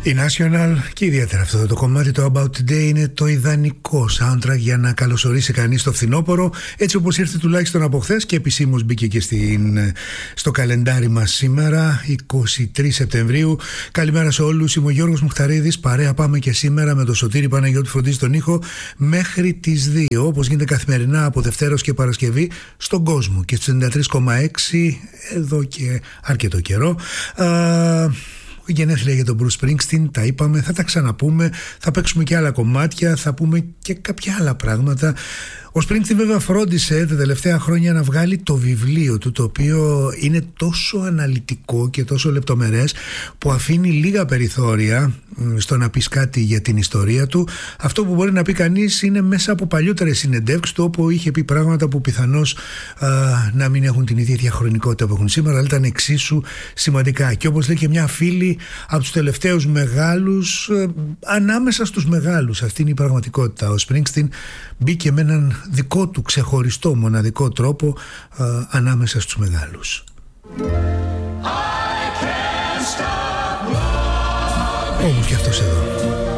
Η National και ιδιαίτερα αυτό το κομμάτι, το About Today, είναι το ιδανικό soundtrack για να καλωσορίσει κανείς το φθινόπωρο, έτσι όπως ήρθε τουλάχιστον από χθες και επισήμως μπήκε και στο καλεντάρι μας σήμερα, 23 Σεπτεμβρίου. Καλημέρα σε όλους, είμαι ο Γιώργος Μουχταρίδης, παρέα πάμε και σήμερα με τον Σωτήρη Παναγιώτη φροντίζει τον ήχο μέχρι τις 2, όπως γίνεται καθημερινά από Δευτέρα και Παρασκευή στον κόσμο και στους 93,6 εδώ και αρκετό καιρό. Γενέθλια για τον Bruce Springsteen, τα είπαμε, θα τα ξαναπούμε, θα παίξουμε και άλλα κομμάτια, θα πούμε και κάποια άλλα πράγματα. Ο Springsteen βέβαια φρόντισε τα τελευταία χρόνια να βγάλει το βιβλίο του, το οποίο είναι τόσο αναλυτικό και τόσο λεπτομερές που αφήνει λίγα περιθώρια στο να πεις κάτι για την ιστορία του. Αυτό που μπορεί να πει κανείς είναι μέσα από παλιότερες συνεντεύξεις του, όπου είχε πει πράγματα που πιθανώς να μην έχουν την ίδια διαχρονικότητα που έχουν σήμερα, αλλά ήταν εξίσου σημαντικά. Και όπως λέει και μια φίλη, από τους τελευταίους μεγάλους, ανάμεσα στους μεγάλους, αυτή είναι η πραγματικότητα. Ο Springsteen μπήκε με έναν δικό του ξεχωριστό μοναδικό τρόπο ανάμεσα στους μεγάλους. Όμως και αυτός εδώ.